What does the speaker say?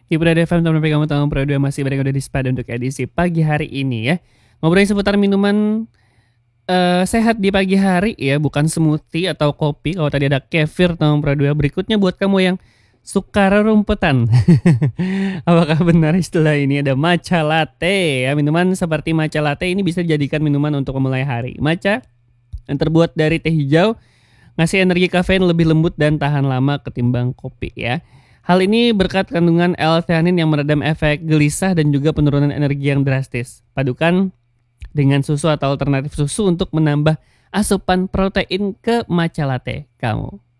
Di Brada FM teman kamu tahun Pro 2 masih bareng udah di Spada untuk edisi pagi hari ini ya. Ngobrolin seputar minuman sehat di pagi hari ya, bukan smoothie atau kopi. Kalau tadi ada kefir tahun Pro 2, berikutnya buat kamu yang suka rerumputan. Apakah benar istilah ini ada matcha latte ya? Minuman seperti matcha latte ini bisa dijadikan minuman untuk memulai hari. Matcha yang terbuat dari teh hijau ngasih energi kafein lebih lembut dan tahan lama ketimbang kopi ya. Hal ini berkat kandungan L-theanine yang meredam efek gelisah dan juga penurunan energi yang drastis. Padukan dengan susu atau alternatif susu untuk menambah asupan protein ke matcha latte kamu.